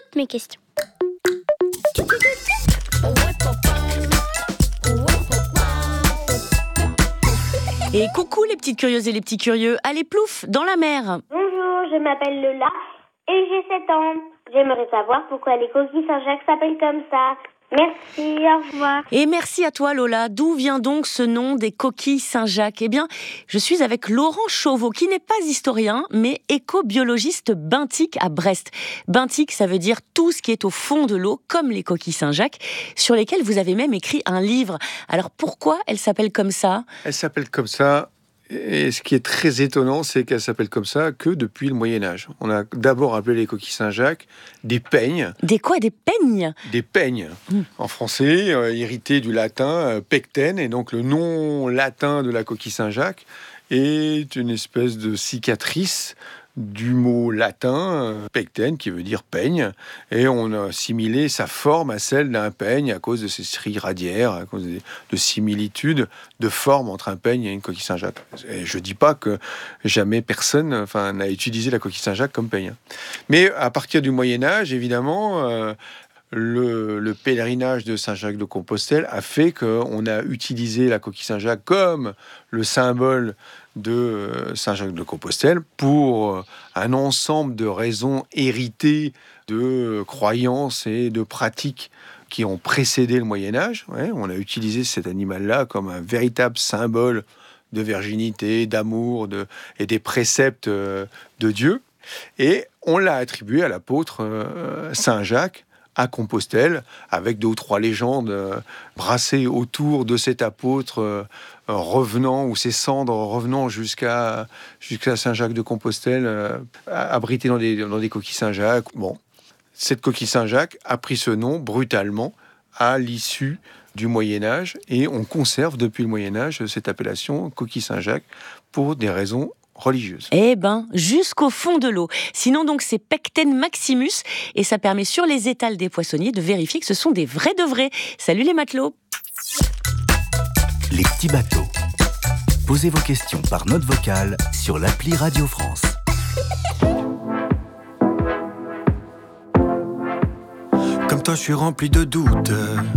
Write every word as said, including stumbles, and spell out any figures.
toutes mes questions. Et coucou les petites curieuses et les petits curieux, allez plouf, dans la mer. Bonjour, je m'appelle Lola et j'ai sept ans. J'aimerais savoir pourquoi les coquilles Saint-Jacques s'appellent comme ça. Merci, au revoir. Et merci à toi Lola. D'où vient donc ce nom des coquilles Saint-Jacques ? Eh bien, je suis avec Laurent Chauveau, qui n'est pas historien, mais écobiologiste benthique à Brest. Benthique, ça veut dire tout ce qui est au fond de l'eau, comme les coquilles Saint-Jacques, sur lesquelles vous avez même écrit un livre. Alors pourquoi elles s'appellent comme ça ? Elles s'appellent comme ça. Et ce qui est très étonnant, c'est qu'elles s'appellent comme ça que depuis le Moyen-Âge. On a d'abord appelé les coquilles Saint-Jacques des peignes. Des quoi ? Des peignes ? Des peignes. Mmh. En français, euh, hérité du latin euh, pecten. Et donc le nom latin de la coquille Saint-Jacques est une espèce de cicatrice du mot latin euh, pecten, qui veut dire peigne, et on a assimilé sa forme à celle d'un peigne à cause de ses stries radiaires, à cause de, de similitudes de forme entre un peigne et une coquille Saint-Jacques. Et je dis pas que jamais personne, enfin, n'a utilisé la coquille Saint-Jacques comme peigne. Mais à partir du Moyen-Âge, évidemment, euh, Le, le pèlerinage de Saint-Jacques-de-Compostelle a fait qu'on a utilisé la coquille Saint-Jacques comme le symbole de Saint-Jacques-de-Compostelle pour un ensemble de raisons héritées de croyances et de pratiques qui ont précédé le Moyen-Âge. Ouais, on a utilisé cet animal-là comme un véritable symbole de virginité, d'amour de, et des préceptes de Dieu. Et on l'a attribué à l'apôtre Saint-Jacques à Compostelle, avec deux ou trois légendes euh, brassées autour de cet apôtre euh, revenant, ou ses cendres revenant jusqu'à, jusqu'à Saint-Jacques-de-Compostelle, euh, abrité dans des, dans des coquilles Saint-Jacques. Bon, cette coquille Saint-Jacques a pris ce nom brutalement à l'issue du Moyen-Âge, et on conserve depuis le Moyen-Âge cette appellation coquille Saint-Jacques pour des raisons religieuse. Eh ben, jusqu'au fond de l'eau. Sinon donc c'est Pecten maximus et ça permet sur les étals des poissonniers de vérifier que ce sont des vrais de vrais. Salut les matelots. Les petits bateaux. Posez vos questions par note vocale sur l'appli Radio France. Comme toi je suis rempli de doutes.